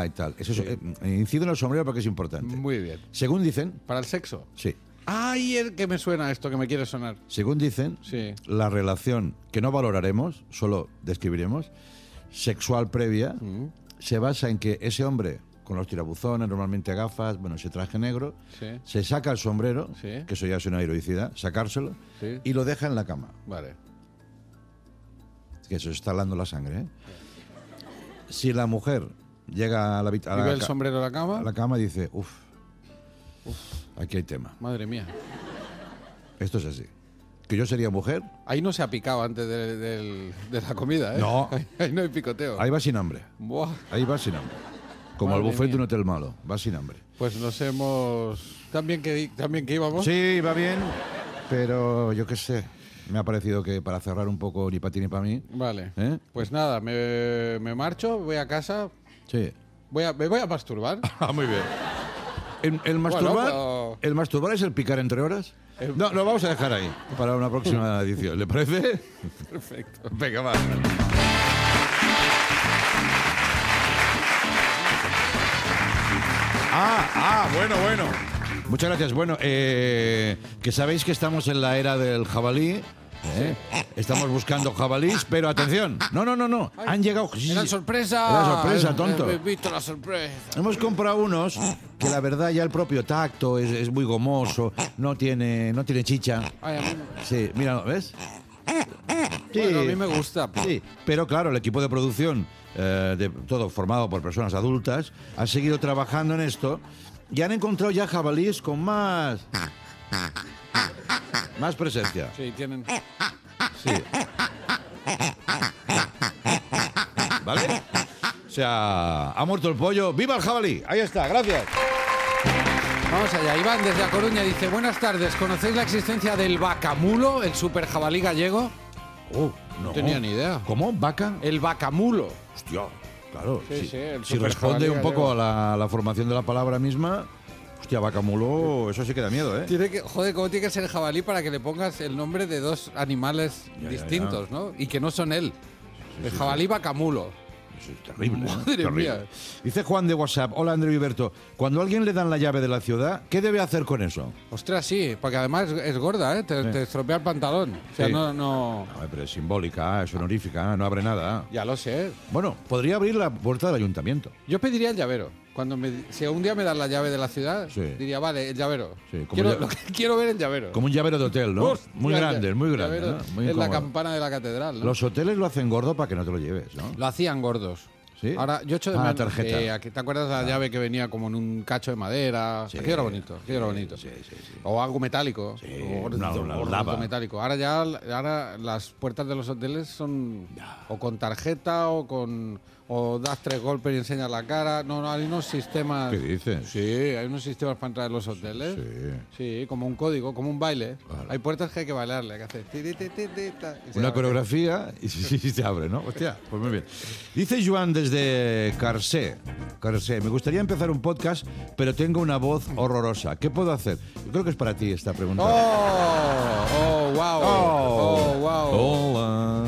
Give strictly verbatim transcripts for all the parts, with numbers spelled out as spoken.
y tal. Eso Sí. es, eh, incido en el sombrero porque es importante. Muy bien. Según dicen, ¿Para el sexo? sí, ¡Ay, el que me suena esto, que me quiere sonar! según dicen, Sí. la relación que no valoraremos, solo describiremos, sexual previa, Mm. se basa en que ese hombre, con los tirabuzones, normalmente gafas, bueno, ese traje negro, Sí. se saca el sombrero, Sí. que eso ya es una heroicidad, sacárselo, Sí. y lo deja en la cama. Vale. Que eso está hablando la sangre, ¿eh? Si la mujer llega a la, habit- a ¿Y la ve el ca- sombrero de la cama? a la cama y dice, uff, aquí hay tema. Madre mía. Esto es así. Que yo sería mujer, Ahí no se ha picado antes de, del- de la comida, ¿eh? No. Ahí, ahí no hay picoteo. ahí va sin hambre. Buah. Ahí va sin hambre. Como Madre el buffet de mía. un hotel malo, va sin hambre. Pues nos hemos... ¿También que, también que íbamos? Sí, va bien, pero yo qué sé. Me ha parecido que para cerrar un poco ni para ti ni para mí. Vale. ¿Eh? Pues nada, me, me marcho, voy a casa, Sí. voy a, me voy a masturbar. Ah, muy bien. El, el masturbar, pero- el masturbar es el picar entre horas. El- No, lo vamos a dejar ahí para una próxima edición. ¿Le parece? Perfecto. Venga, va. Ah, ah, bueno, bueno. Muchas gracias. Bueno, eh, que sabéis que estamos en la era del jabalí. ¿eh? Estamos buscando jabalís, pero atención. No, no, no, no. Han llegado. sí, ¡Era sí. sorpresa! Era sorpresa, Eh, tonto. He visto la sorpresa. Hemos comprado unos que la verdad ya el propio tacto es, es muy gomoso, no tiene, no tiene chicha. Ay, a mí, Sí, mira, ¿ves? Sí, bueno, a mí me gusta. sí, pero claro, el equipo de producción, eh, de, todo formado por personas adultas, ha seguido trabajando en esto y han encontrado ya jabalíes con más... Más presencia. Sí, tienen... Sí. ¿Vale? O sea, ha muerto el pollo. ¡Viva el jabalí! Ahí está, gracias. Vamos allá. Iván, desde A Coruña, dice: buenas tardes, ¿conocéis la existencia del vacamulo, el super jabalí gallego? Oh, no. No tenía ni idea. ¿Cómo? ¿Vaca? El vacamulo. Hostia, claro. Sí, si sí, el si super responde jabalí un poco gallego. a la, a la formación de la palabra misma, hostia, vaca mulo, eso sí que da miedo, ¿eh? Tiene que, joder, ¿cómo tiene que ser jabalí para que le pongas el nombre de dos animales Ya, ya, distintos, ya. ¿no? Y que no son él. el sí, jabalí vacamulo. Eso es terrible. ¿eh? Madre Terrible. mía. Dice Juan de WhatsApp, hola André Viverto, cuando a alguien le dan la llave de la ciudad, ¿qué debe hacer con eso? Ostras, sí, porque además es, es gorda, ¿eh? Te, Sí. te estropea el pantalón. O sea, Sí. no, no... A ver, pero es simbólica, es honorífica, no abre nada. Ya lo sé. Bueno, podría abrir la puerta del ayuntamiento. Yo pediría el llavero. Cuando me, si un día me dan la llave de la ciudad, Sí. diría, vale, el llavero. Sí, como quiero, ya- lo que quiero ver el llavero. Como un llavero de hotel, ¿no? Hostia, Muy ya- grande, muy grande. llavero ¿no? Muy en la incómodo. campana de la catedral, ¿no? Los hoteles lo hacen gordo para que no te lo lleves, ¿no? Lo hacían gordos. ¿Sí? Ahora, yo echo de Ah, menos- tarjeta. eh, aquí- ¿te acuerdas de la llave que venía como en un cacho de madera? Sí. Aquello era bonito, aquello era bonito. Sí, sí, sí. O algo metálico. Sí, o una- una gordo lava. metálico. Ahora ya ahora las puertas de los hoteles son o con tarjeta o con o das tres golpes y enseñas la cara. No, no, hay unos sistemas. ¿Qué dices? Sí, hay unos sistemas para entrar en los hoteles. Sí. Sí, como un código, como un baile. Claro. Hay puertas que hay que bailarle, hay que hacer ti, ti, ti, ti, ti, ta, y se Una abre. coreografía y sí, sí, se abre, ¿no? Hostia, pues muy bien. Dice Joan desde Carcé. Carcé, me gustaría empezar un podcast, pero tengo una voz horrorosa. ¿Qué puedo hacer? Yo creo que es para ti esta pregunta. ¡Oh! ¡Oh, wow! ¡Oh, wow! Hola.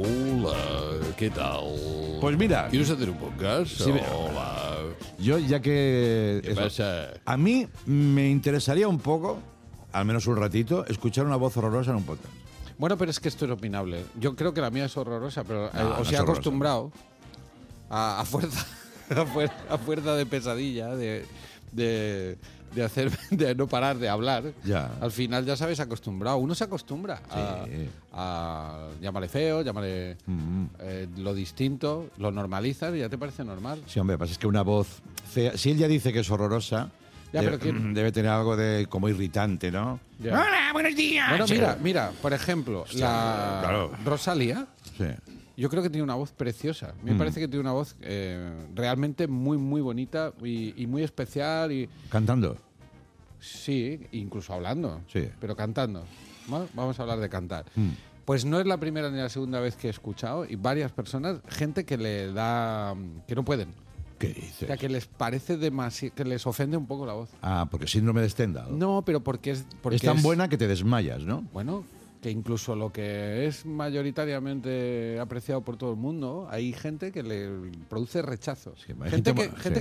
Hola, ¿qué tal? Pues mira, ¿Quieres hacer un podcast? Sí, me- Hola. yo ya que... ¿Qué eso, pasa? a mí me interesaría un poco, al menos un ratito, escuchar una voz horrorosa en un podcast. Bueno, pero es que esto es opinable. Yo creo que la mía es horrorosa, pero eh, No, no os es he horrorosa. acostumbrado a, a fuerza a fuerza, a fuerza de pesadilla, de, de, de hacer, de no parar de hablar. Ya. Al final ya sabes acostumbrado. Uno se acostumbra a, Sí. a llámale feo, llámale Mm. eh, lo distinto, lo normalizas y ya te parece normal. Sí, hombre, pasa es que una voz fea... Si él ya dice que es horrorosa, Ya, debe, pero ¿quién? debe tener algo de como irritante, ¿no? Ya. Hola, buenos días. Bueno, mira, mira, por ejemplo, la claro. Rosalía. Sí. Yo creo que tiene una voz preciosa. Me Mm. parece que tiene una voz eh, realmente muy, muy bonita y, y muy especial. Y Cantando. sí, incluso hablando. Sí. Pero cantando. ¿No? Vamos a hablar de cantar. Mm. Pues no es la primera ni la segunda vez que he escuchado y varias personas, gente que le da, que no pueden. ¿Qué O dices? sea, que les parece demasiado, que les ofende un poco la voz. Ah, porque síndrome de Stendhal. No, pero porque es, porque es tan buena que te desmayas, ¿no? Bueno, que incluso lo que es mayoritariamente apreciado por todo el mundo, hay gente que le produce rechazo. Sí, hay gente, gente que, mo- gente sí.